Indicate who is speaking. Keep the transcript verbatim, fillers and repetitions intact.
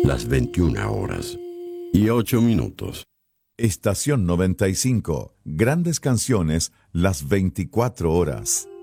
Speaker 1: las veintiuna horas y ocho minutos.
Speaker 2: Estación noventa y cinco, grandes canciones, las veinticuatro horas.